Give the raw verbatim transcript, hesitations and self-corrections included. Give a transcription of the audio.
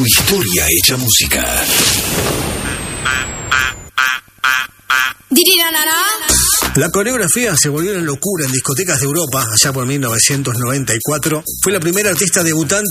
Tu historia hecha música. La coreografía se volvió una locura en discotecas de Europa allá por mil novecientos noventa y cuatro. Fue la primera artista debutante